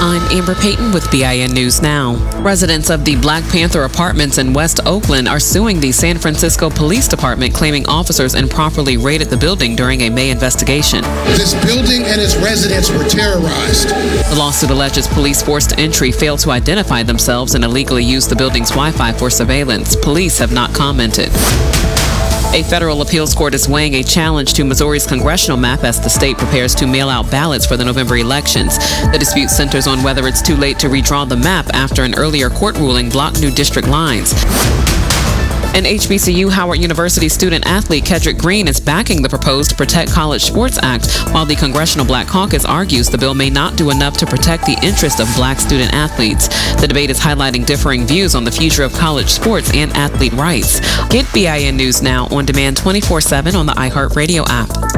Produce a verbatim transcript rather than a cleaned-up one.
I'm Amber Payton with B I N News Now. Residents of the Black Panther Apartments in West Oakland are suing the San Francisco Police Department, claiming officers improperly raided the building during a May investigation. This building and its residents were terrorized. The lawsuit alleges police forced entry failed to identify themselves and illegally used the building's Wi-Fi for surveillance. Police have not commented. A federal appeals court is weighing a challenge to Missouri's congressional map as the state prepares to mail out ballots for the November elections. The dispute centers on whether it's too late to redraw the map after an earlier court ruling blocked new district lines. An H B C U Howard University student-athlete, Kedrick Green, is backing the proposed Protect College Sports Act, while the Congressional Black Caucus argues the bill may not do enough to protect the interests of black student-athletes. The debate is highlighting differing views on the future of college sports and athlete rights. Get B I N News Now on demand twenty-four seven on the iHeartRadio app.